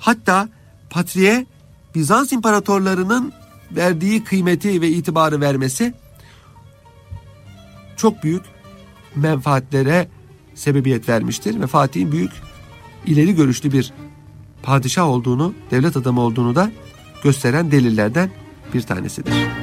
Hatta Patriğe Bizans imparatorlarının verdiği kıymeti ve itibarı vermesi çok büyük menfaatlere sebebiyet vermiştir ve Fatih'in büyük ileri görüşlü bir padişah olduğunu, devlet adamı olduğunu da gösteren delillerden bir tanesidir.